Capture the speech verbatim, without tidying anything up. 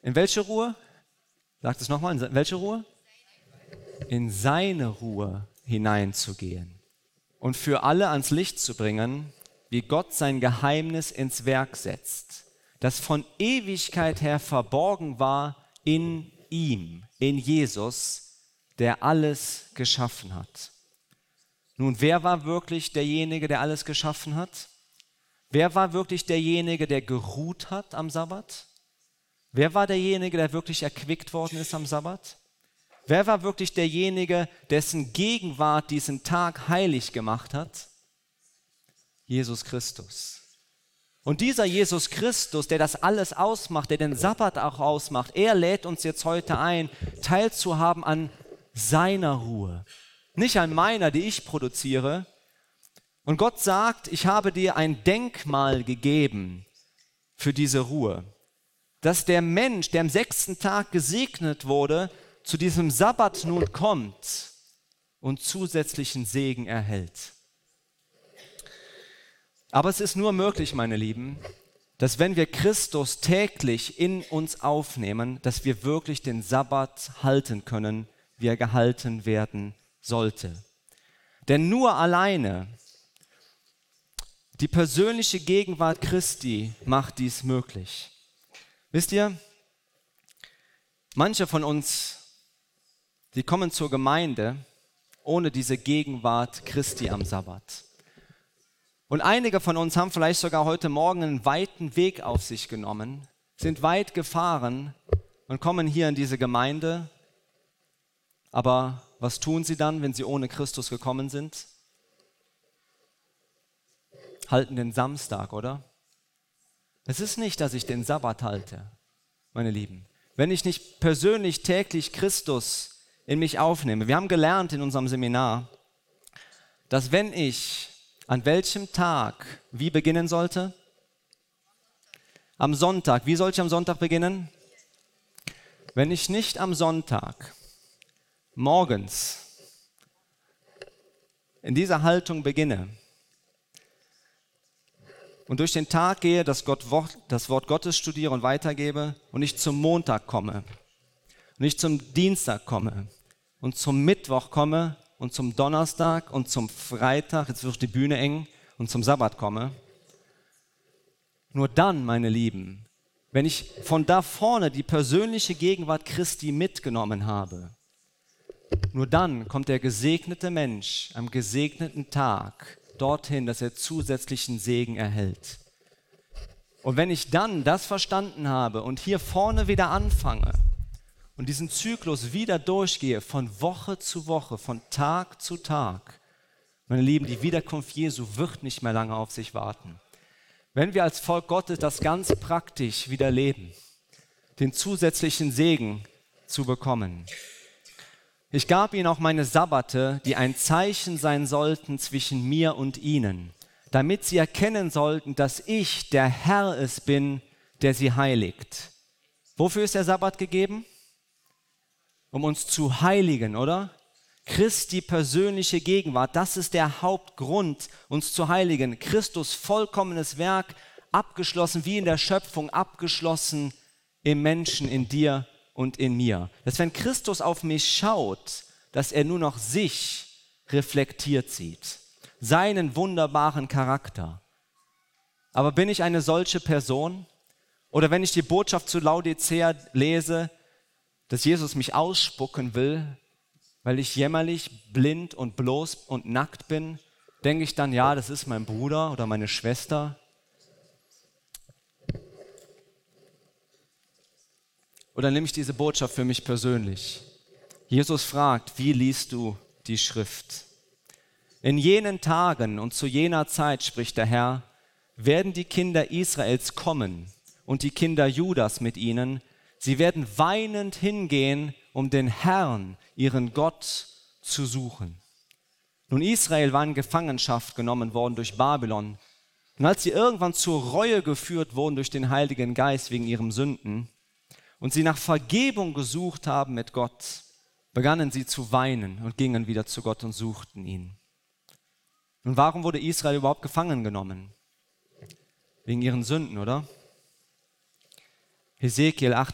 In welche Ruhe? Sagt es nochmal, in welche Ruhe? In seine Ruhe hineinzugehen und für alle ans Licht zu bringen, wie Gott sein Geheimnis ins Werk setzt, das von Ewigkeit her verborgen war in ihm, in Jesus, der alles geschaffen hat. Nun, wer war wirklich derjenige, der alles geschaffen hat? Wer war wirklich derjenige, der geruht hat am Sabbat? Wer war derjenige, der wirklich erquickt worden ist am Sabbat? Wer war wirklich derjenige, dessen Gegenwart diesen Tag heilig gemacht hat? Jesus Christus. Und dieser Jesus Christus, der das alles ausmacht, der den Sabbat auch ausmacht, er lädt uns jetzt heute ein, teilzuhaben an seiner Ruhe. Nicht an meiner, die ich produziere. Und Gott sagt, ich habe dir ein Denkmal gegeben für diese Ruhe. Dass der Mensch, der am sechsten Tag gesegnet wurde, zu diesem Sabbat nun kommt und zusätzlichen Segen erhält. Aber es ist nur möglich, meine Lieben, dass wenn wir Christus täglich in uns aufnehmen, dass wir wirklich den Sabbat halten können, wie er gehalten werden sollte. Denn nur alleine die persönliche Gegenwart Christi macht dies möglich. Wisst ihr, manche von uns, die kommen zur Gemeinde ohne diese Gegenwart Christi am Sabbat. Und einige von uns haben vielleicht sogar heute Morgen einen weiten Weg auf sich genommen, sind weit gefahren und kommen hier in diese Gemeinde. Aber was tun sie dann, wenn sie ohne Christus gekommen sind? Halten den Samstag, oder? Es ist nicht, dass ich den Sabbat halte, meine Lieben. Wenn ich nicht persönlich täglich Christus in mich aufnehme. Wir haben gelernt in unserem Seminar, dass wenn ich an welchem Tag wie beginnen sollte? Am Sonntag. Wie soll ich am Sonntag beginnen? Wenn ich nicht am Sonntag morgens in dieser Haltung beginne, und durch den Tag gehe, das, Gott, das Wort Gottes studiere und weitergebe und ich zum Montag komme und ich zum Dienstag komme und zum Mittwoch komme und zum Donnerstag und zum Freitag, jetzt wird die Bühne eng, und zum Sabbat komme. Nur dann, meine Lieben, wenn ich von da vorne die persönliche Gegenwart Christi mitgenommen habe, nur dann kommt der gesegnete Mensch am gesegneten Tag dorthin, dass er zusätzlichen Segen erhält. Und wenn ich dann das verstanden habe und hier vorne wieder anfange und diesen Zyklus wieder durchgehe, von Woche zu Woche, von Tag zu Tag, meine Lieben, die Wiederkunft Jesu wird nicht mehr lange auf sich warten. Wenn wir als Volk Gottes das ganz praktisch wieder leben, den zusätzlichen Segen zu bekommen. Ich gab ihnen auch meine Sabbate, die ein Zeichen sein sollten zwischen mir und ihnen, damit sie erkennen sollten, dass ich der Herr es bin, der sie heiligt. Wofür ist der Sabbat gegeben? Um uns zu heiligen, oder? Christi persönliche Gegenwart, das ist der Hauptgrund, uns zu heiligen. Christus vollkommenes Werk, abgeschlossen wie in der Schöpfung, abgeschlossen im Menschen, in dir und in mir. Dass wenn Christus auf mich schaut, dass er nur noch sich reflektiert sieht, seinen wunderbaren Charakter. Aber bin ich eine solche Person? Oder wenn ich die Botschaft zu Laodicea lese, dass Jesus mich ausspucken will, weil ich jämmerlich, blind und bloß und nackt bin, denke ich dann, ja, das ist mein Bruder oder meine Schwester. Oder nehme ich diese Botschaft für mich persönlich? Jesus fragt, wie liest du die Schrift? In jenen Tagen und zu jener Zeit, spricht der Herr, werden die Kinder Israels kommen und die Kinder Judas mit ihnen. Sie werden weinend hingehen, um den Herrn, ihren Gott, zu suchen. Nun, Israel war in Gefangenschaft genommen worden durch Babylon. Und als sie irgendwann zur Reue geführt wurden durch den Heiligen Geist wegen ihren Sünden, und sie nach Vergebung gesucht haben mit Gott, begannen sie zu weinen und gingen wieder zu Gott und suchten ihn. Nun, warum wurde Israel überhaupt gefangen genommen? Wegen ihren Sünden, oder? Hesekiel